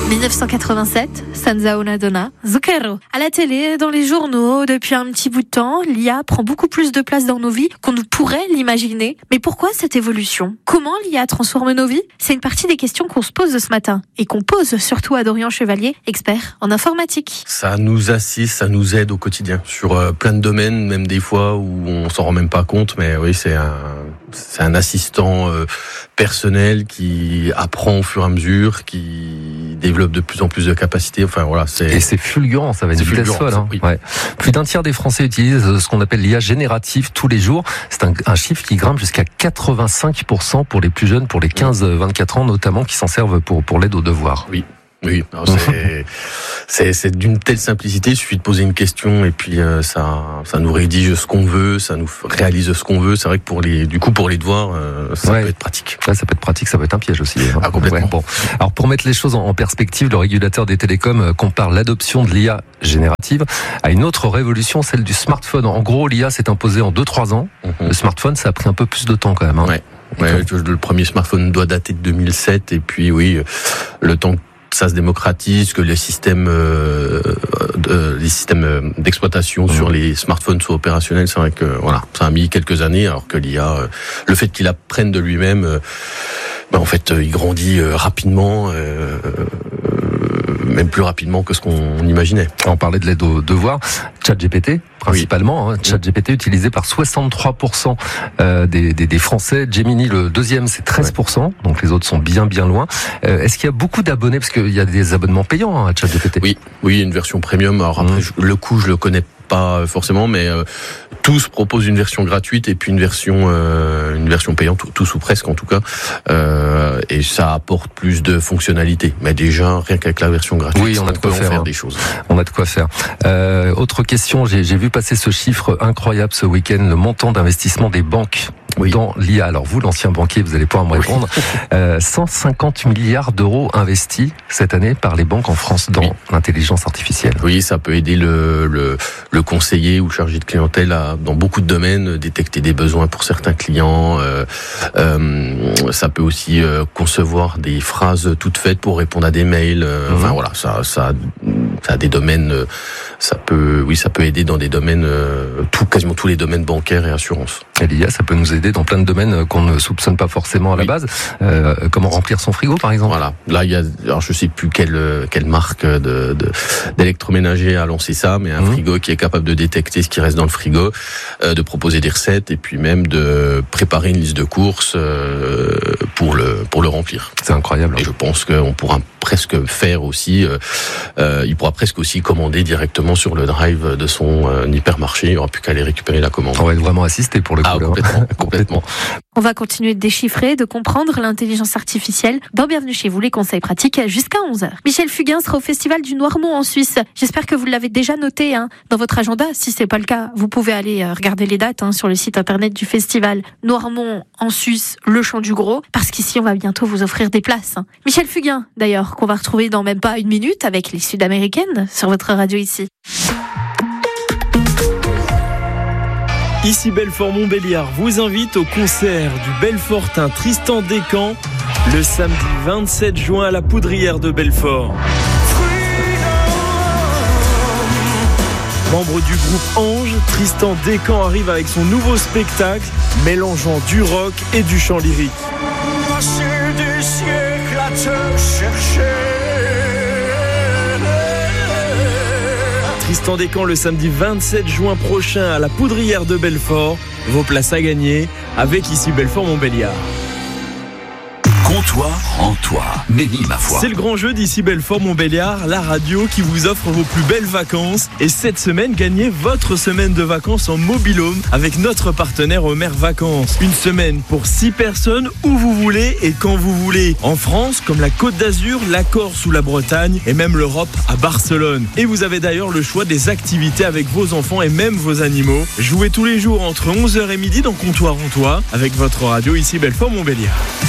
1987, Senza una donna, Zucchero. À la télé, dans les journaux, depuis un petit bout de temps, l'IA prend beaucoup plus de place dans nos vies qu'on ne pourrait l'imaginer. Mais pourquoi cette évolution ? Comment l'IA transforme nos vies ? C'est une partie des questions qu'on se pose ce matin et qu'on pose surtout à Dorian Chevalier, expert en informatique. Ça nous assiste, ça nous aide au quotidien sur plein de domaines, même des fois où on s'en rend même pas compte. Mais oui, c'est un assistant personnel qui apprend au fur et à mesure, qui développe de plus en plus de capacités. Enfin voilà, et c'est fulgurant, ça va être une vitesse folle. Hein. Oui. Ouais. Plus d'un tiers des Français utilisent ce qu'on appelle l'IA générative tous les jours. C'est un chiffre qui grimpe jusqu'à 85% pour les plus jeunes, pour les 15-24 ans notamment, qui s'en servent pour l'aide aux devoirs. Oui, alors c'est d'une telle simplicité, il suffit de poser une question et puis ça nous rédige ce qu'on veut, ça nous réalise ce qu'on veut. C'est vrai que pour les devoirs, ça peut être pratique. Ouais, ça peut être pratique, ça peut être un piège aussi. Hein. Ah, complètement. Ouais, bon. Alors pour mettre les choses en perspective, le régulateur des télécoms compare l'adoption de l'IA générative à une autre révolution, celle du smartphone. En gros, l'IA s'est imposée en 2-3 ans. Le smartphone, ça a pris un peu plus de temps quand même. Hein. Ouais, le premier smartphone doit dater de 2007 et puis oui, le temps que ça se démocratise, que les systèmes d'exploitation sur les smartphones soient opérationnels, c'est vrai que voilà, ça a mis quelques années, alors que l'IA, le fait qu'il apprenne de lui-même, en fait, il grandit rapidement. Même plus rapidement que ce qu'on imaginait. On parlait de l'aide aux devoirs. ChatGPT, principalement. Oui. ChatGPT utilisé par 63% des Français. Gemini, le deuxième, c'est 13%. Donc les autres sont bien loin. Est-ce qu'il y a beaucoup d'abonnés ? Parce qu'il y a des abonnements payants à ChatGPT. Oui, une version premium. Alors après, le coût, je le connais pas forcément, mais tous proposent une version gratuite et puis une version payante, tous ou presque en tout cas, et ça apporte plus de fonctionnalités. Mais déjà, rien qu'avec la version gratuite, on a de quoi faire des choses. On a de quoi faire. Autre question, j'ai vu passer ce chiffre incroyable ce week-end, le montant d'investissement des banques dans l'IA. Alors vous, l'ancien banquier, vous allez pouvoir me répondre. 150 milliards d'euros investis cette année par les banques en France dans l'intelligence artificielle. Oui, ça peut aider le conseiller ou le chargé de clientèle à, dans beaucoup de domaines, détecter des besoins pour certains clients. Ça peut aussi concevoir des phrases toutes faites pour répondre à des mails. Enfin voilà, ça a des domaines. Ça peut aider dans des domaines, quasiment tous les domaines bancaires et assurances. Et l'IA, ça peut nous aider dans plein de domaines qu'on ne soupçonne pas forcément à la base. Comment remplir son frigo, par exemple. Voilà. Là, il y a, alors je sais plus quelle marque d'électroménager a lancé ça, mais un frigo qui est capable de détecter ce qui reste dans le frigo, de proposer des recettes et puis même de préparer une liste de courses pour le remplir. C'est incroyable. Et je pense qu'on pourra presque faire aussi. Il pourra presque aussi commander directement sur le drive de son hypermarché. Il n'y aura plus qu'à aller récupérer la commande. On va être vraiment assisté pour le coup. Complètement. On va continuer de déchiffrer, de comprendre l'intelligence artificielle dans Bienvenue chez vous, les conseils pratiques jusqu'à 11h. Michel Fugain sera au Festival du Noirmont en Suisse. J'espère que vous l'avez déjà noté dans votre agenda. Si c'est pas le cas, vous pouvez aller regarder les dates sur le site internet du festival. Noirmont en Suisse, le Champ du Gros, parce qu'ici on va bientôt vous offrir des places. Michel Fugain, d'ailleurs, qu'on va retrouver dans même pas une minute avec les Sud-Américaines sur votre radio ici. Ici Belfort-Montbéliard vous invite au concert du Belfortin Tristan Descamps le samedi 27 juin à la Poudrière de Belfort. Membre du groupe Ange, Tristan Descamps arrive avec son nouveau spectacle mélangeant du rock et du chant lyrique. Du siècle à te chercher. Tristan Descamps le samedi 27 juin prochain à la Poudrière de Belfort. Vos places à gagner avec ici Belfort-Montbéliard. Comptoir en toi, Méni ma foi. C'est le grand jeu d'ici Belfort-Montbéliard, la radio qui vous offre vos plus belles vacances. Et cette semaine, gagnez votre semaine de vacances en mobil-home avec notre partenaire Omer Vacances. Une semaine pour 6 personnes où vous voulez et quand vous voulez. En France, comme la Côte d'Azur, la Corse ou la Bretagne et même l'Europe à Barcelone. Et vous avez d'ailleurs le choix des activités avec vos enfants et même vos animaux. Jouez tous les jours entre 11h et midi dans Comptoir en toi avec votre radio ici Belfort-Montbéliard.